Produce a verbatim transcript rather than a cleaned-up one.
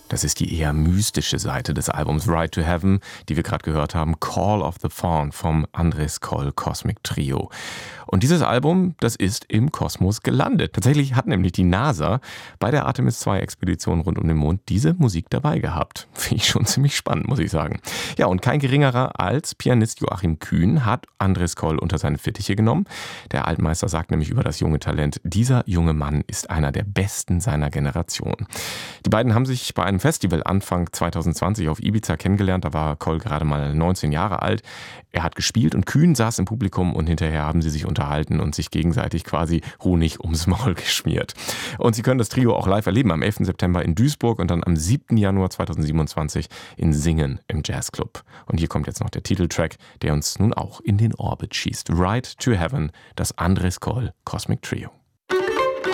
Das ist die eher mystische Seite des Albums Ride to Heaven, die wir gerade gehört haben, Call of the Fawn vom Andres Coll Cosmic Trio. Und dieses Album, das ist im Kosmos gelandet. Tatsächlich hat nämlich die NASA bei der Artemis zwei Expedition rund um den Mond diese Musik dabei gehabt. Finde ich schon ziemlich spannend, muss ich sagen. Ja, und kein geringerer als Pianist Joachim Kühn hat Andres Coll unter seine Fittiche genommen. Der Altmeister sagt nämlich über das junge Talent, dieser junge Mann ist einer der besten seiner Generation. Die beiden haben sich bei einem Festival Anfang zwanzig zwanzig auf Ibiza kennengelernt. Da war Coll gerade mal neunzehn Jahre alt. Er hat gespielt und Kühn saß im Publikum und hinterher haben sie sich unterhalten und sich gegenseitig quasi Honig ums Maul geschmiert. Und Sie können das Trio auch live erleben am elften September in Duisburg und dann am siebten Januar zweitausendsiebenundzwanzig in Singen im Jazzclub. Und hier kommt jetzt noch der Titeltrack, der uns nun auch in den Orbit schießt. Ride to Heaven, das Andres Coll Cosmic Trio.